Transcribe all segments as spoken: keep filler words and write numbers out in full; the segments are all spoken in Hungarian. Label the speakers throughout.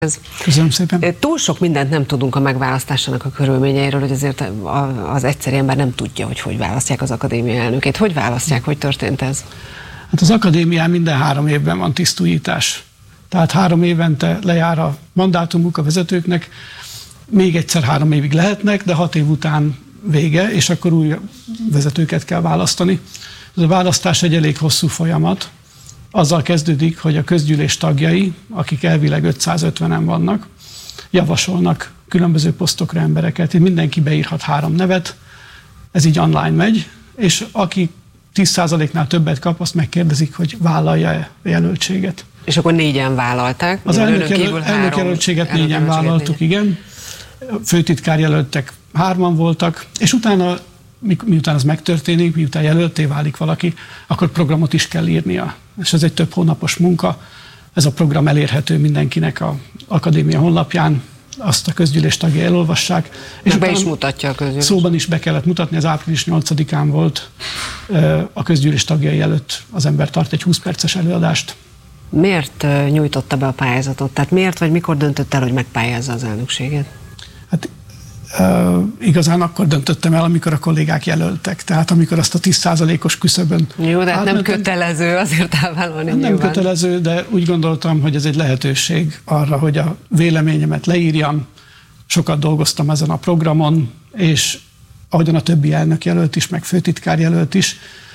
Speaker 1: Ez.
Speaker 2: Köszönöm szépen.
Speaker 1: Túl sok mindent nem tudunk a megválasztásának a körülményeiről, hogy azért az egyszerű ember nem tudja, hogy hogy választják az akadémia elnökét. Hogy választják, hogy történt ez?
Speaker 2: Hát az akadémián minden három évben van tisztújítás. Tehát három évente lejár a mandátumuk a vezetőknek, még egyszer három évig lehetnek, de hat év után vége, és akkor új vezetőket kell választani. Ez a választás egy elég hosszú folyamat. Azzal kezdődik, hogy a közgyűlés tagjai, akik elvileg ötszázötvenen vannak, javasolnak különböző posztokra embereket. Itt mindenki beírhat három nevet, ez így online megy, és aki tíz százaléknál többet kap, azt megkérdezik, hogy vállalja-e jelöltséget.
Speaker 1: És akkor négyen vállalták?
Speaker 2: Az elnök, jelöl, elnök jelöltséget négyen vállaltuk, négyen. Igen. Főtitkár jelöltek hárman voltak, és utána, mi, miután ez megtörténik, miután jelölté válik valaki, akkor programot is kell írnia. És ez egy több hónapos munka. Ez a program elérhető mindenkinek az akadémia honlapján, azt a közgyűlés tagjai elolvassák.
Speaker 1: És be is mutatja a közgyűlés.
Speaker 2: Szóban is be kellett mutatni, az április nyolcadikán volt a közgyűlés tagjai előtt. Az ember tart egy húsz perces előadást.
Speaker 1: Miért nyújtotta be a pályázatot? Tehát miért vagy mikor döntött el, hogy megpályázza az elnökséget?
Speaker 2: Hát uh, igazán akkor döntöttem el, amikor a kollégák jelöltek. Tehát amikor azt a tíz százalékos küszöbön...
Speaker 1: Jó, de hát nem kötelező azért elvállalni.
Speaker 2: Nem nyilván. Kötelező, de úgy gondoltam, hogy ez egy lehetőség arra, hogy a véleményemet leírjam. Sokat dolgoztam ezen a programon, és ahogyan a többi elnök jelölt is, meg főtitkár jelölt is,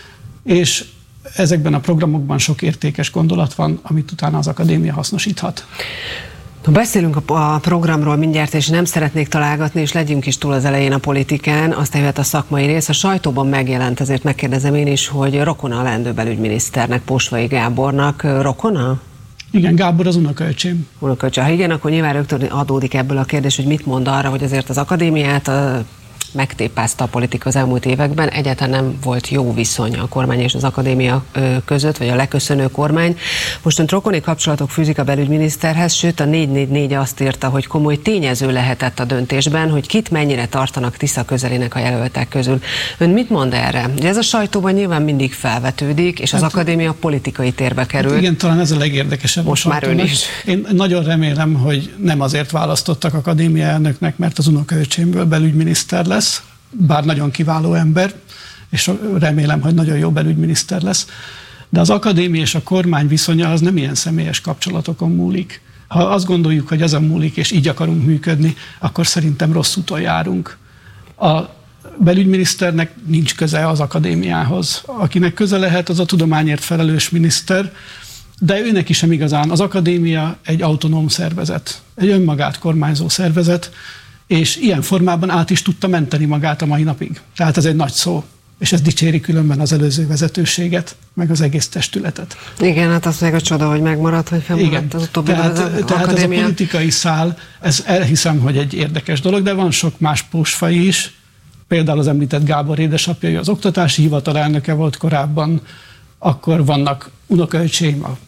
Speaker 2: és ezekben a programokban sok értékes gondolat van, amit utána az akadémia hasznosíthat.
Speaker 1: Ha beszélünk a programról mindjárt, és nem szeretnék találgatni, és legyünk is túl az elején a politikán, aztán jöhet a szakmai rész. A sajtóban megjelent, ezért megkérdezem én is, hogy rokona a leendő belügyminiszternek, Posvai Gábornak. Rokona?
Speaker 2: Igen, Gábor az unokaöcsém.
Speaker 1: Unokaöcsém. Ha igen, akkor nyilván rögtön adódik ebből a kérdés, hogy mit mond arra, hogy azért az akadémiát a megtépázta a politika az elmúlt években, egyáltalán nem volt jó viszony a kormány és az akadémia között, vagy a leköszönő kormány. Mostan rokoni kapcsolatok fűzik a belügyminiszterhez, sőt a négy négy négy azt írta, hogy komoly tényező lehetett a döntésben, hogy kit mennyire tartanak Tisza közelének a jelöltek közül. Ön mit mond erre? Ugye ez a sajtóban nyilván mindig felvetődik, és az hát, akadémia politikai térbe kerül.
Speaker 2: Hát igen, talán ez a legérdekesebb.
Speaker 1: Most már ön is.
Speaker 2: Én nagyon remélem, hogy nem azért választottak akadémia elnöknek, mert az unokaöcsémből belügyminiszter lesz, bár nagyon kiváló ember, és remélem, hogy nagyon jó belügyminiszter lesz. De az akadémia és a kormány viszonya az nem ilyen személyes kapcsolatokon múlik. Ha azt gondoljuk, hogy azon múlik, és így akarunk működni, akkor szerintem rossz úton járunk. A belügyminiszternek nincs köze az akadémiához. Akinek köze lehet, az a tudományért felelős miniszter, de őnek is sem igazán. Az akadémia egy autonóm szervezet, egy önmagát kormányzó szervezet, és ilyen formában át is tudta menteni magát a mai napig. Tehát ez egy nagy szó, és ez dicséri különben az előző vezetőséget, meg az egész testületet.
Speaker 1: Igen, hát az meg a csoda, hogy megmaradt, hogy fennmaradt az utóbbi
Speaker 2: tehát,
Speaker 1: az
Speaker 2: tehát ez a politikai szál, ez elhiszem, hogy egy érdekes dolog, de van sok más posfai is, például az említett Gábor édesapja, ő az oktatási hivatal elnöke volt korábban, akkor vannak unokaöcsém a,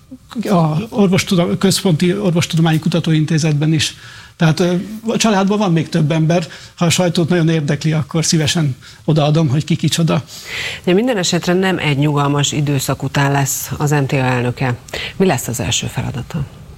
Speaker 2: a orvostudom, központi orvostudományi kutatóintézetben is. Tehát a családban van még több ember, ha a sajtót nagyon érdekli, akkor szívesen odaadom, hogy ki kicsoda.
Speaker 1: De minden esetre nem egy nyugalmas időszak után lesz az em té á elnöke. Mi lesz az első feladata?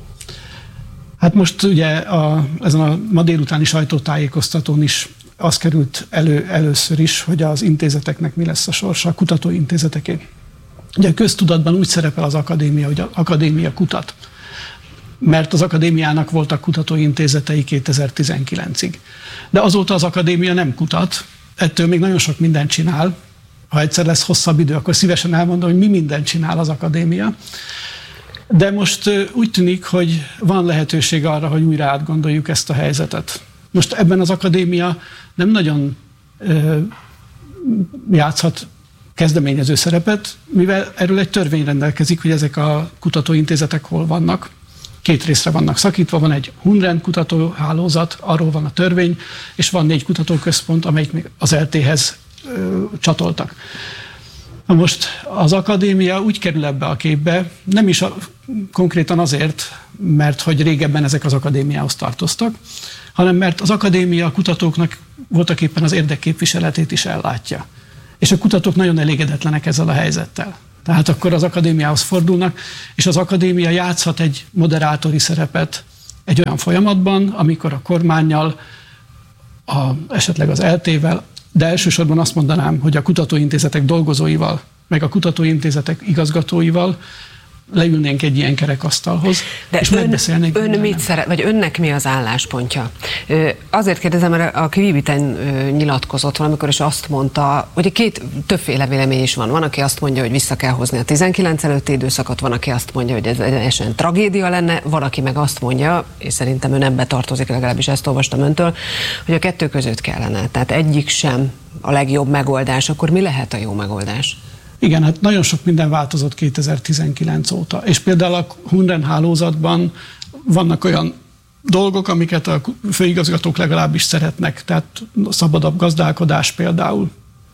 Speaker 2: Hát most ugye a, ezen a ma délutáni sajtótájékoztatón is az került elő, először is, hogy az intézeteknek mi lesz a sorsa, a kutatóintézeteké. Ugye a köztudatban úgy szerepel az akadémia, hogy az akadémia kutat, mert az akadémiának voltak kutatóintézetei kétezer-tizenkilencig. De azóta az akadémia nem kutat, ettől még nagyon sok mindent csinál. Ha egyszer lesz hosszabb idő, akkor szívesen elmondom, hogy mi mindent csinál az akadémia. De most úgy tűnik, hogy van lehetőség arra, hogy újra átgondoljuk ezt a helyzetet. Most ebben az akadémia nem nagyon ö, játszhat kezdeményező szerepet, mivel erről egy törvény rendelkezik, hogy ezek a kutatóintézetek hol vannak. Két részre vannak szakítva, van egy Hunrend kutatóhálózat, arról van a törvény, és van négy kutatóközpont, amelyik még az el té-hez ö, csatoltak. Na most az akadémia úgy kerül ebbe a képbe, nem is a, konkrétan azért, mert hogy régebben ezek az akadémiához tartoztak, hanem mert az akadémia a kutatóknak voltak éppen az érdekképviseletét is ellátja. És a kutatók nagyon elégedetlenek ezzel a helyzettel. Tehát akkor az akadémiához fordulnak, és az akadémia játszhat egy moderátori szerepet egy olyan folyamatban, amikor a kormánnyal, a, esetleg az el té-vel, de elsősorban azt mondanám, hogy a kutatóintézetek dolgozóival, meg a kutatóintézetek igazgatóival leülnénk egy ilyen kerekasztalhoz,
Speaker 1: de
Speaker 2: és
Speaker 1: ön,
Speaker 2: megbeszélnénk.
Speaker 1: Ön mit szeret, vagy önnek mi az álláspontja? Azért kérdezem, mert a Kvibiten nyilatkozott valamikor, és azt mondta, hogy két többféle vélemény is van. Van, aki azt mondja, hogy vissza kell hozni a tizenkilenc előtti időszakot, van, aki azt mondja, hogy ez egy tragédia lenne, valaki meg azt mondja, és szerintem ön ebbe tartozik, legalábbis ezt olvastam öntől, hogy a kettő között kellene. Tehát egyik sem a legjobb megoldás. Akkor mi lehet a jó megoldás?
Speaker 2: Igen, hát nagyon sok minden változott kétezer-tizenkilenc óta, és például a Hunren hálózatban vannak olyan dolgok, amiket a főigazgatók legalábbis szeretnek, tehát szabadabb gazdálkodás például.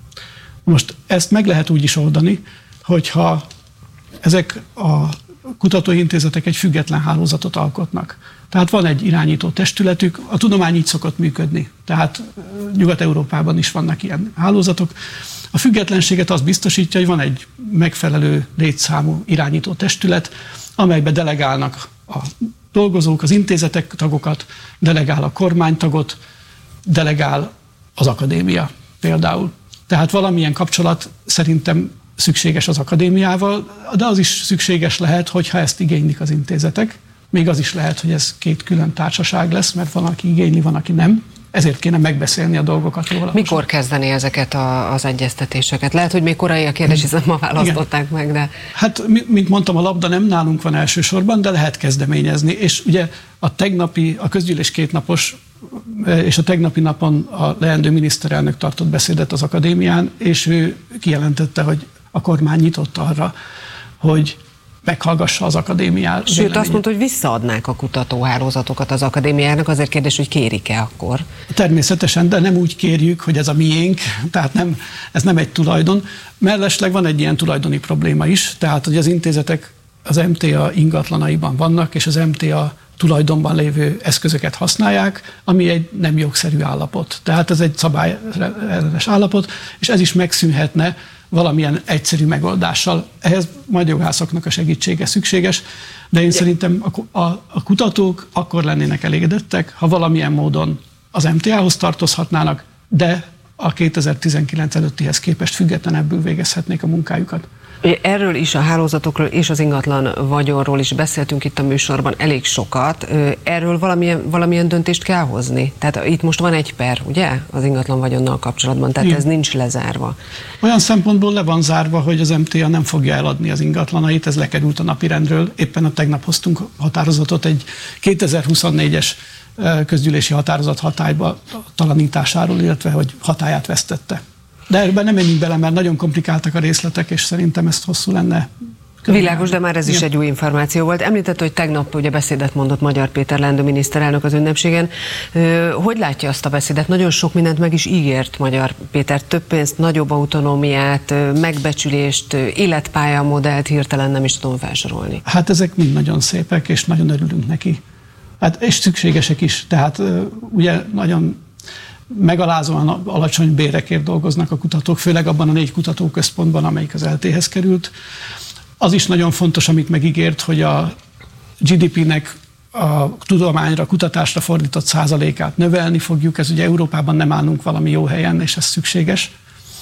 Speaker 2: Most ezt meg lehet úgy is oldani, hogyha ezek a kutatóintézetek egy független hálózatot alkotnak. Tehát van egy irányító testületük, a tudomány így szokott működni, tehát Nyugat-Európában is vannak ilyen hálózatok. A függetlenséget az biztosítja, hogy van egy megfelelő létszámú irányító testület, amelybe delegálnak a dolgozók, az intézetek tagokat, delegál a kormánytagot, delegál az akadémia például. Tehát valamilyen kapcsolat szerintem szükséges az akadémiával, de az is szükséges lehet, hogyha ezt igénylik az intézetek. Még az is lehet, hogy ez két külön társaság lesz, mert van, aki igényli, van, aki nem. Ezért kéne megbeszélni a dolgokat róla.
Speaker 1: Mikor kezdeni ezeket a, az egyeztetéseket? Lehet, hogy még korai a kérdés, hiszen ma választották igen. meg, de...
Speaker 2: Hát, mint mondtam, a labda nem nálunk van elsősorban, de lehet kezdeményezni. És ugye a tegnapi, a közgyűlés kétnapos, és a tegnapi napon a leendő miniszterelnök tartott beszédet az akadémián, és ő kijelentette, hogy a kormány nyitott arra, hogy meghallgassa az akadémiát.
Speaker 1: Sőt, véleményet. Azt mondta, hogy visszaadnák a kutatóhálózatokat az akadémiának, azért kérdés, hogy kérik-e akkor?
Speaker 2: Természetesen, de nem úgy kérjük, hogy ez a miénk, tehát nem, ez nem egy tulajdon. Mellesleg van egy ilyen tulajdoni probléma is, tehát hogy az intézetek az em té á ingatlanaiban vannak, és az em té á tulajdonban lévő eszközöket használják, ami egy nem jogszerű állapot. Tehát ez egy szabályellenes állapot, és ez is megszűnhetne valamilyen egyszerű megoldással. Ehhez majd jogászoknak a segítsége szükséges, de én ja. szerintem a, a, a kutatók akkor lennének elégedettek, ha valamilyen módon az em té á-hoz tartozhatnának, de a kétezer-tizenkilenc előttihez képest függetlenebbül végezhetnék a munkájukat.
Speaker 1: Erről is, a hálózatokról és az ingatlan vagyonról is beszéltünk itt a műsorban elég sokat. Erről valamilyen, valamilyen döntést kell hozni? Tehát itt most van egy per, ugye? Az ingatlan vagyonnal kapcsolatban, tehát igen. ez nincs lezárva. Olyan szempontból le van zárva, hogy az em té á nem fogja eladni az ingatlanait, ez lekerült a napirendről. Éppen a tegnap hoztunk határozatot egy kétezer-huszonnégyes közgyűlési határozat hatályba talanításáról, illetve hogy hatályát vesztette. De ebben nem menjünk bele, mert nagyon komplikáltak a részletek, és szerintem ezt hosszú lenne. Világos, de már ez igen. is egy új információ volt. Említett, hogy tegnap ugye beszédet mondott Magyar Péter leendő miniszterelnök az ünnepségen. Hogy látja azt a beszédet? Nagyon sok mindent meg is ígért Magyar Péter. Több pénzt, nagyobb autonómiát, megbecsülést, életpályamodellt hirtelen nem is tudom felsorolni. Hát ezek mind nagyon szépek, és nagyon örülünk neki. Hát, és szükségesek is. Tehát ugye nagyon megalázóan alacsony bérekért dolgoznak a kutatók, főleg abban a négy kutatóközpontban, amelyik az el té-hez került. Az is nagyon fontos, amit megígért, hogy a gé dé pé-nek a tudományra, kutatásra fordított százalékát növelni fogjuk. Ez ugye Európában nem állunk valami jó helyen, és ez szükséges.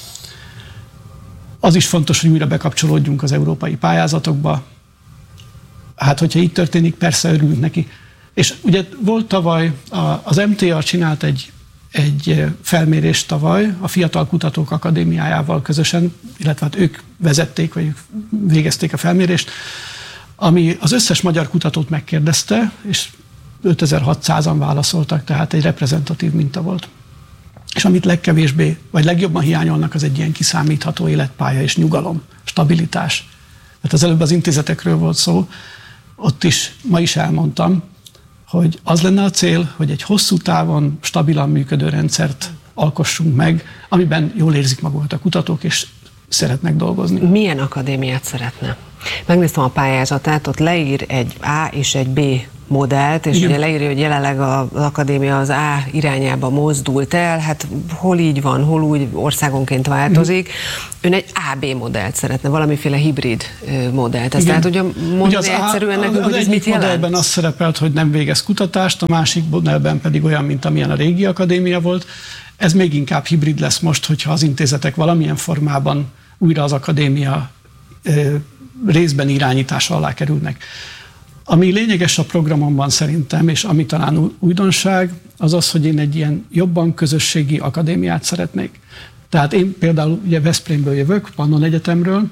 Speaker 1: Az is fontos, hogy újra bekapcsolódjunk az európai pályázatokba. Hát, hogyha így történik, persze örülünk neki. És ugye volt tavaly, az em té á csinált egy egy felmérést tavaly a Fiatal Kutatók Akadémiájával közösen, illetve hát ők vezették, vagy végezték a felmérést, ami az összes magyar kutatót megkérdezte, és ötezer-hatszázan válaszoltak, tehát egy reprezentatív minta volt. És amit legkevésbé, vagy legjobban hiányolnak, az egy ilyen kiszámítható életpálya és nyugalom, stabilitás. Mert az előbb az intézetekről volt szó, ott is, ma is elmondtam, hogy az lenne a cél, hogy egy hosszú távon stabilan működő rendszert alkossunk meg, amiben jól érzik magukat a kutatók, és szeretnek dolgozni. Milyen akadémiát szeretne? Megnéztem a pályázatát, ott leír egy A és egy B modellt, és
Speaker 2: Igen.
Speaker 1: ugye leírja, hogy jelenleg az akadémia az A irányába mozdult el, hát hol így van, hol úgy, országonként változik. Mm. Ön egy á bé modellt szeretne, valamiféle hibrid modellt. Ezt tehát ugye mondani ugye egyszerűen
Speaker 2: a,
Speaker 1: nekünk,
Speaker 2: az
Speaker 1: hogy ez mit jelent?
Speaker 2: modellben az szerepelt, hogy nem végez kutatást, a másik modellben pedig olyan, mint amilyen a régi akadémia volt. Ez még inkább hibrid lesz most, hogyha az intézetek valamilyen formában újra az akadémia ö, részben irányítása alá kerülnek. Ami lényeges a programomban szerintem, és ami talán újdonság, az az, hogy én egy ilyen jobban közösségi akadémiát szeretnék. Tehát én például ugye Veszprémből jövök, Pannon Egyetemről,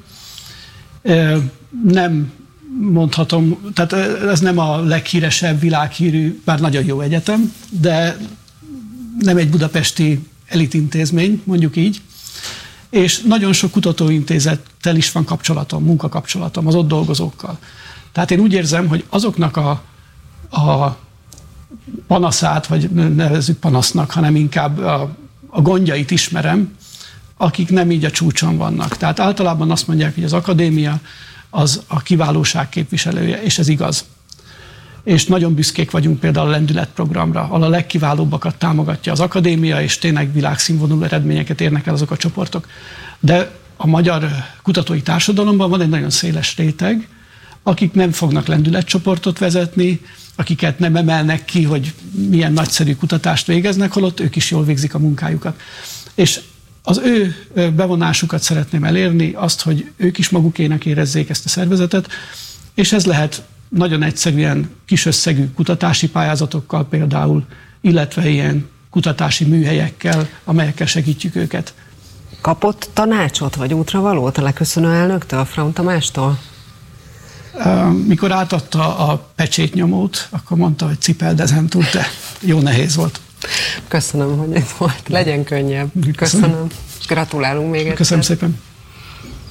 Speaker 2: nem mondhatom, tehát ez nem a leghíresebb, világhírű, bár nagyon jó egyetem, de nem egy budapesti elitintézmény, mondjuk így, és nagyon sok kutatóintézettel is van kapcsolatom, munkakapcsolatom az ott dolgozókkal. Tehát én úgy érzem, hogy azoknak a, a panaszát, vagy nevezzük panasznak, hanem inkább a, a gondjait ismerem, akik nem így a csúcson vannak. Tehát általában azt mondják, hogy az akadémia az a kiválóság képviselője, és ez igaz. És nagyon büszkék vagyunk például a lendületprogramra, ahol a legkiválóbbakat támogatja az akadémia, és tényleg világszínvonalú eredményeket érnek el azok a csoportok. De a magyar kutatói társadalomban van egy nagyon széles réteg, akik nem fognak lendületcsoportot vezetni, akiket nem emelnek ki, hogy milyen nagyszerű kutatást végeznek, holott ők is jól végzik a munkájukat. És az ő bevonásukat szeretném elérni, azt, hogy ők is magukének érezzék ezt a szervezetet, és ez lehet nagyon egyszerűen kis összegű kutatási pályázatokkal például, illetve ilyen kutatási műhelyekkel, amelyekkel segítjük őket.
Speaker 1: Kapott tanácsot vagy útravalót a leköszönő elnöktől, Fraun Tamástól?
Speaker 2: Mikor átadta a pecsétnyomót, akkor mondta, hogy cipeld ezen túl, de jó nehéz volt.
Speaker 1: Köszönöm, hogy ez volt. Legyen könnyebb. Köszönöm. Köszönöm. Gratulálunk még egyszer.
Speaker 2: Köszönöm szépen.